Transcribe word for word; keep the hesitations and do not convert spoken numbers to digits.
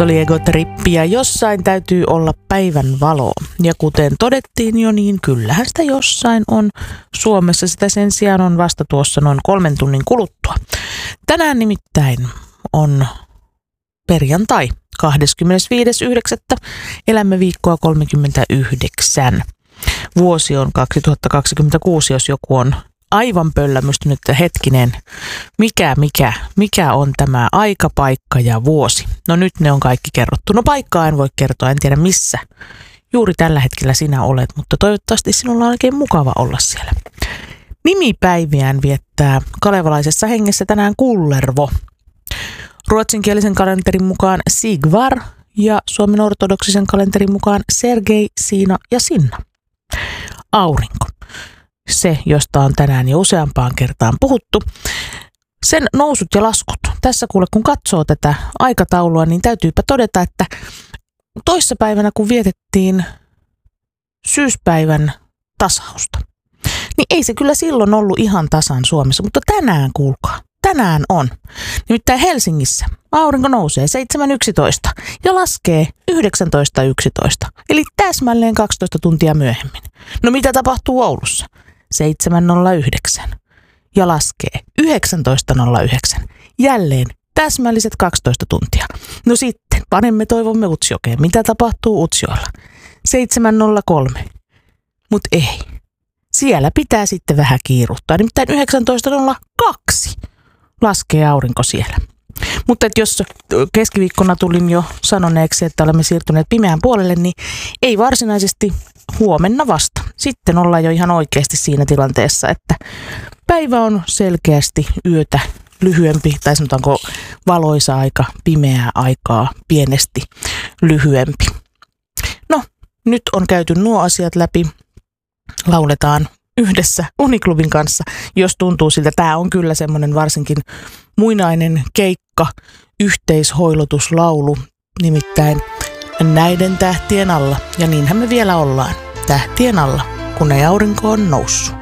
Se oli Ego-trippi ja jossain täytyy olla päivän valo. Ja kuten todettiin jo, niin kyllähän sitä jossain on. Suomessa sitä sen sijaan on vasta tuossa noin kolmen tunnin kuluttua. Tänään nimittäin on perjantai, kahdeskymmenesviides yhdeksättä Elämme viikkoa kolmekymmentäyhdeksän. Vuosi on kaksituhattakaksikymmentäkuusi, jos joku on aivan pöllämystynyt, että hetkinen, mikä, mikä, mikä on tämä aika, paikka ja vuosi. No nyt ne on kaikki kerrottu. No paikkaa en voi kertoa, en tiedä missä juuri tällä hetkellä sinä olet, mutta toivottavasti sinulla on oikein mukava olla siellä. Nimipäiviään viettää kalevalaisessa hengessä tänään Kullervo. Ruotsinkielisen kalenterin mukaan Sigvar ja Suomen ortodoksisen kalenterin mukaan Sergei, Siina ja Sinna. Aurinko. Se, josta on tänään jo useampaan kertaan puhuttu. Sen nousut ja laskut. Tässä kuule, kun katsoo tätä aikataulua, niin täytyypä todeta, että toissapäivänä, kun vietettiin syyspäivän tasausta, niin ei se kyllä silloin ollut ihan tasan Suomessa, mutta tänään kuulkaa. Tänään on. Nimittäin Helsingissä aurinko nousee seitsemän yksitoista ja laskee yhdeksäntoista yksitoista, eli täsmälleen kaksitoista tuntia myöhemmin. No mitä tapahtuu Oulussa? seitsemän nolla yhdeksän ja laskee yhdeksäntoista nolla yhdeksän. Jälleen täsmälliset kaksitoista tuntia. No sitten panemme toivomme Utsjokeen. Mitä tapahtuu Utsjoella? seitsemän nolla kolme. Mut ei. Siellä pitää sitten vähän kiiruhtaa. Nimittäin yhdeksäntoista nolla kaksi laskee aurinko siellä. Mutta että jos keskiviikkona tulin jo sanoneeksi, että olemme siirtyneet pimeän puolelle, niin ei varsinaisesti huomenna vasta. Sitten ollaan jo ihan oikeasti siinä tilanteessa, että päivä on selkeästi yötä lyhyempi, tai sanotaanko valoisa aika, pimeää aikaa pienesti lyhyempi. No, nyt on käyty nuo asiat läpi. Lauletaan yhdessä Uniklubin kanssa, jos tuntuu siltä. Tämä on kyllä semmoinen varsinkin muinainen keikka, yhteishoilotuslaulu, nimittäin Näiden tähtien alla. Ja niinhän me vielä ollaan, tähtien alla, kun ei aurinko on noussut.